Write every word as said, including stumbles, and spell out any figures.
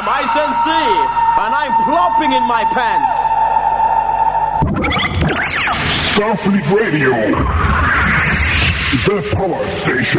Ice M C, and I'm plopping in my pants. Starfleet Radio, the power station.